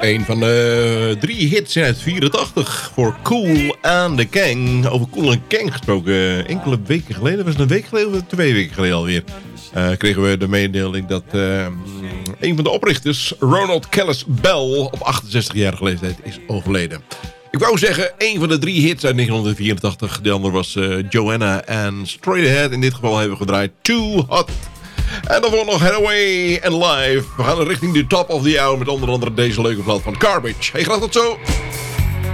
Een van de 3 hits uit 84 voor Kool and the Gang. Over Kool and the Gang gesproken. Enkele weken geleden, was het een week geleden of 2 weken geleden alweer, kregen we de mededeling dat een van de oprichters, Ronald Kellis Bell, op 68-jarige leeftijd is overleden. Ik wou zeggen, een van de 3 hits uit 1984. De andere was Joanna en Straight Ahead. In dit geval hebben we gedraaid Too Hot. En dan wordt nog Hathaway and Live. We gaan richting de top of the hour met onder andere deze leuke plaat van Garbage. Hey, graag tot zo!